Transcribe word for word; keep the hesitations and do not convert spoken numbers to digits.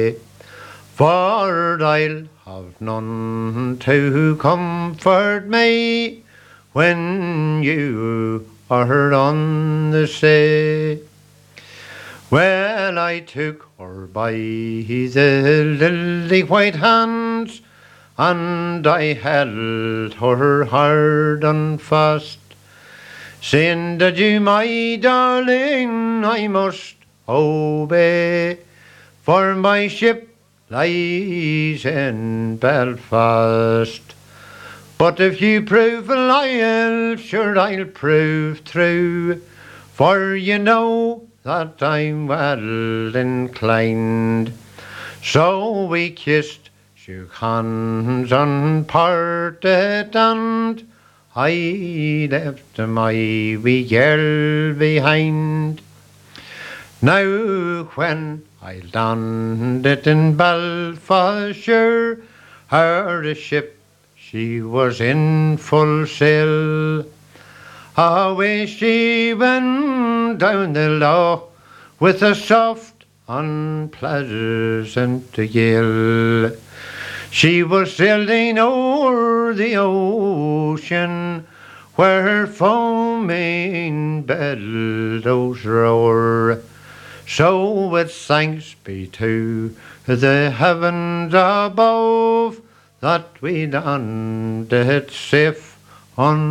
For I'll have none to comfort me when you are on the sea. Well, I took her by the lily white hands, and I held her hard and fast, saying that you, my darling, I must obey, for my ship lies in Belfast. But if you prove loyal, sure I'll prove true, for you know that I'm well inclined. So we kissed, shook hands and parted, and I left my wee girl behind. Now when I landed in Belfastshire, her ship she was in full sail. Away she went down the lough with a soft and pleasant gale. She was sailing o'er the ocean where her foaming billows roar. So with thanks be to the heavens above that we landed safe on